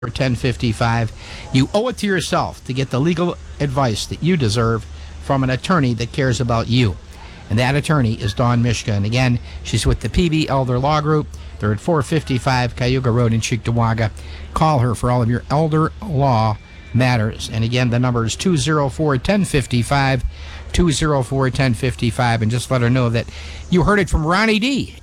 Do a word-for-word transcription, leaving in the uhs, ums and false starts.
ten fifty-five. You owe it to yourself to get the legal advice that you deserve from an attorney that cares about you. And that attorney is Dawn Mishka. And again, she's with the P B Elder Law Group. They're at four fifty-five Cayuga Road in Cheektowaga. Call her for all of your elder law matters. And again, the number is two oh four, one oh five five, two oh four, one oh five five. And just let her know that you heard it from Ronnie D.